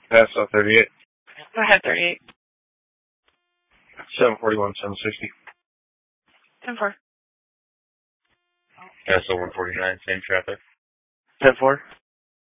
Pass 38. Go ahead, 38. 741, 760. 10-4. SO 149, same traffic. 10-4.